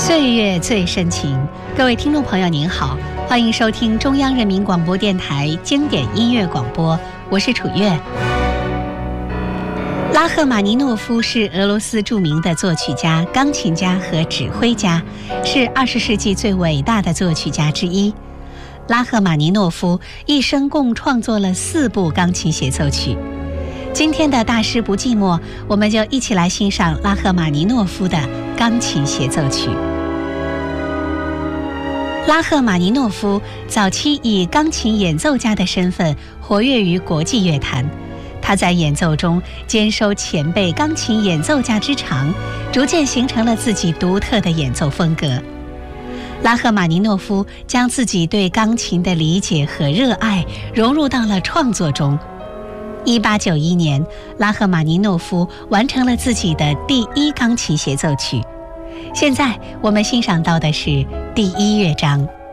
岁月最深情，各位听众朋友您好，欢迎收听中央人民广播电台经典音乐广播，我是楚月。拉赫玛尼诺夫是俄罗斯著名的作曲家、钢琴家和指挥家，是20世纪最伟大的作曲家之一。拉赫玛尼诺夫一生共创作了4部钢琴协奏曲。今天的大师不寂寞，我们就一起来欣赏拉赫玛尼诺夫的钢琴协奏曲。拉赫玛尼诺夫早期以钢琴演奏家的身份活跃于国际乐坛，他在演奏中兼收前辈钢琴演奏家之长，逐渐形成了自己独特的演奏风格。拉赫玛尼诺夫将自己对钢琴的理解和热爱融入到了创作中。1891年，拉赫玛尼诺夫完成了自己的第1钢琴协奏曲。现在我们欣赏到的是第1乐章。